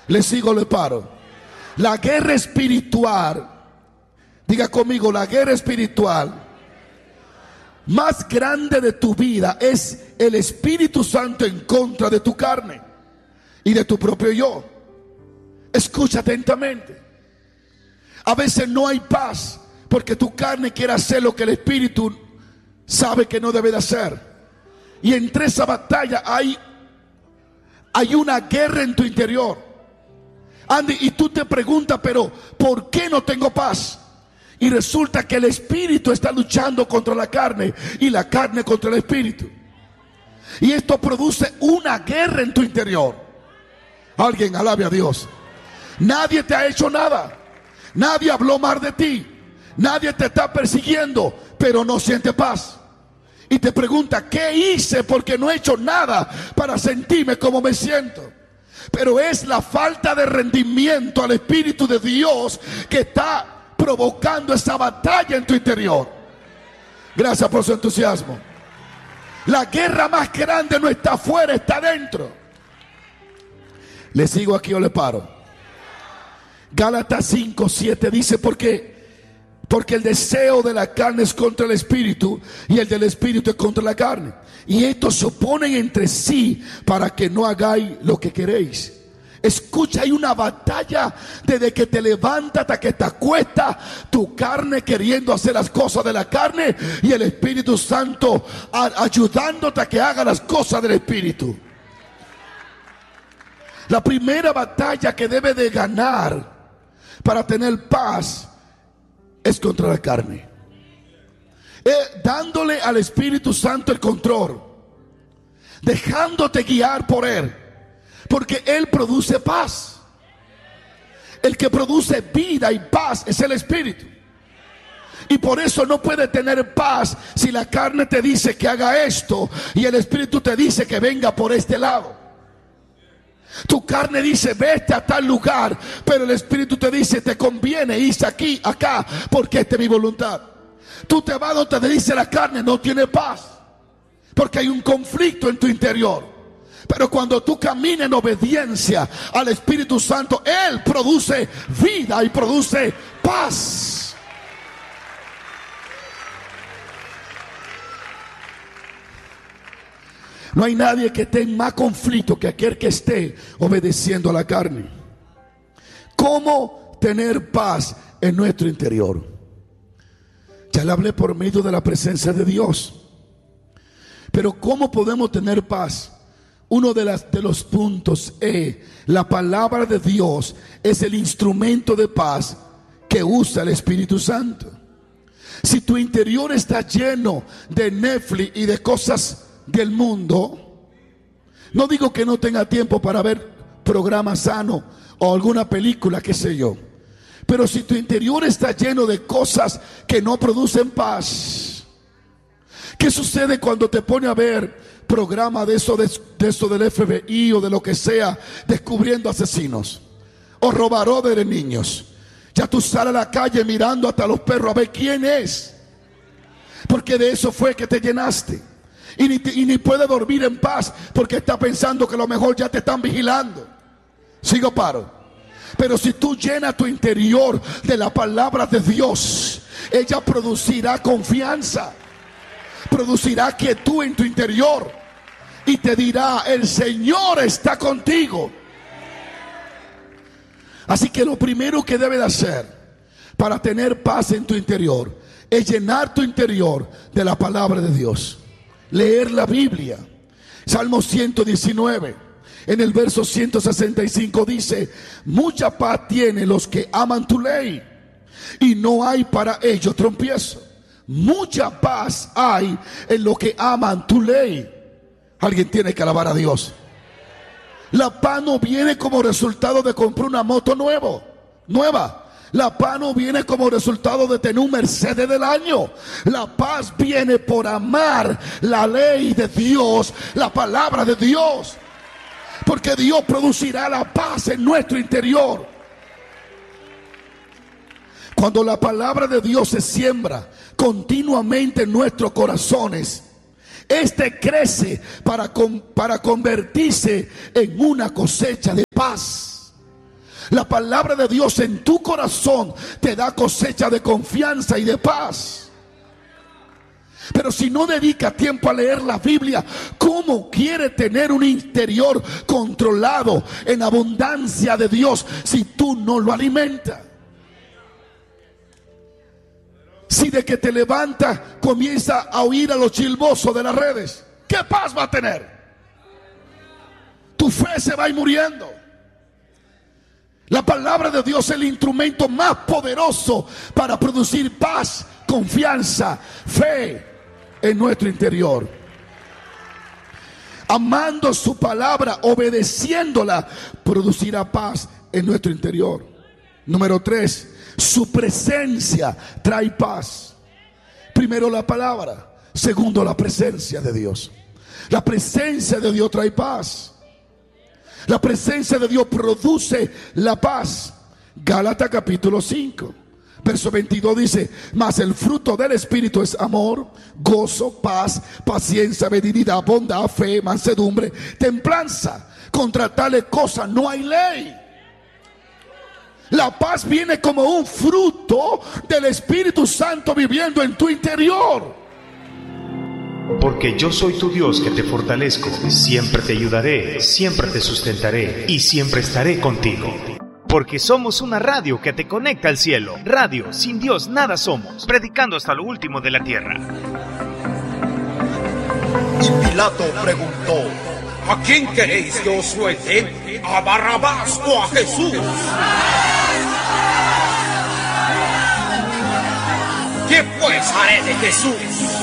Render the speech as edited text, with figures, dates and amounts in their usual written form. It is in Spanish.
Le sigo, le paro. La guerra espiritual, diga conmigo, la guerra espiritual más grande de tu vida es el Espíritu Santo en contra de tu carne y de tu propio yo. Escucha atentamente. A veces no hay paz porque tu carne quiere hacer lo que el Espíritu sabe que no debe de hacer. Y entre esa batalla hay una guerra en tu interior. Andy, y tú te preguntas, pero ¿por qué no tengo paz? Y resulta que el Espíritu está luchando contra la carne y la carne contra el Espíritu. Y esto produce una guerra en tu interior. Alguien alabe a Dios. Nadie te ha hecho nada. Nadie habló mal de ti. Nadie te está persiguiendo, pero no siente paz. Y te pregunta, ¿qué hice? Porque no he hecho nada para sentirme como me siento. Pero es la falta de rendimiento al Espíritu de Dios que está provocando esa batalla en tu interior. Gracias por su entusiasmo. La guerra más grande no está afuera, está dentro. ¿Le sigo aquí o le paro? Gálatas 5:7 dice, porque el deseo de la carne es contra el espíritu y el del espíritu es contra la carne, y estos se oponen entre sí para que no hagáis lo que queréis. Escucha, hay una batalla desde que te levantas hasta que te acuestas, tu carne queriendo hacer las cosas de la carne y el Espíritu Santo ayudándote a que haga las cosas del Espíritu. La primera batalla que debe de ganar para tener paz es contra la carne, dándole al Espíritu Santo el control, dejándote guiar por Él, porque Él produce paz. El que produce vida y paz es el Espíritu. Y por eso no puede tener paz si la carne te dice que haga esto y el Espíritu te dice que venga por este lado. Tu carne dice vete a tal lugar, pero el Espíritu te dice te conviene irse aquí, acá, porque esta es mi voluntad. Tú te vas donde te dice la carne, no tiene paz, porque hay un conflicto en tu interior. Pero cuando tú caminas en obediencia al Espíritu Santo, Él produce vida y produce paz. No hay nadie que esté en más conflicto que aquel que esté obedeciendo a la carne. ¿Cómo tener paz en nuestro interior? Ya le hablé por medio de la presencia de Dios. Pero ¿cómo podemos tener paz? Uno de los puntos es la palabra de Dios es el instrumento de paz que usa el Espíritu Santo. Si tu interior está lleno de Netflix y de cosas del mundo, no digo que no tenga tiempo para ver programas sanos o alguna película, qué sé yo, pero si tu interior está lleno de cosas que no producen paz, ¿qué sucede cuando te pone a ver programa de eso del FBI o de lo que sea, descubriendo asesinos o robaroders de niños? Ya tú sales a la calle mirando hasta los perros a ver quién es, porque de eso fue que te llenaste. Y ni puedes dormir en paz porque estás pensando que a lo mejor ya te están vigilando. Sigo, paro. Pero si tú llenas tu interior de la palabra de Dios, ella producirá confianza, producirá quietud en tu interior y te dirá: el Señor está contigo. Así que lo primero que debes de hacer para tener paz en tu interior es llenar tu interior de la palabra de Dios. Leer la Biblia. Salmo 119 en el verso 165 dice: mucha paz tienen los que aman tu ley y no hay para ellos tropiezo. Mucha paz hay en los que aman tu ley. Alguien tiene que alabar a Dios. La paz no viene como resultado de comprar una moto nueva. La paz no viene como resultado de tener un Mercedes del año. La paz viene por amar la ley de Dios, la palabra de Dios. Porque Dios producirá la paz en nuestro interior. Cuando la palabra de Dios se siembra continuamente en nuestros corazones, este crece para convertirse en una cosecha de paz. La palabra de Dios en tu corazón te da cosecha de confianza y de paz. Pero si no dedica tiempo a leer la Biblia, ¿cómo quiere tener un interior controlado en abundancia de Dios si tú no lo alimentas? Si de que te levantas comienza a oír a los chilbosos de las redes, ¿qué paz va a tener? Tu fe se va a ir muriendo. La palabra de Dios es el instrumento más poderoso para producir paz, confianza, fe en nuestro interior. Amando su palabra, obedeciéndola, producirá paz en nuestro interior. Número 3, su presencia trae paz. Primero la palabra, segundo la presencia de Dios. La presencia de Dios trae paz. La presencia de Dios produce la paz. Gálatas capítulo 5, verso 22 dice: mas el fruto del Espíritu es amor, gozo, paz, paciencia, benignidad, bondad, fe, mansedumbre, templanza. Contra tales cosas no hay ley. La paz viene como un fruto del Espíritu Santo viviendo en tu interior. Porque yo soy tu Dios que te fortalezco, siempre te ayudaré, siempre te sustentaré y siempre estaré contigo. Porque somos una radio que te conecta al cielo. Radio, sin Dios nada somos, predicando hasta lo último de la tierra. Y Pilato preguntó: ¿a quién queréis que os suelte? ¿A Barrabás o a Jesús? ¿Qué pues haré de Jesús?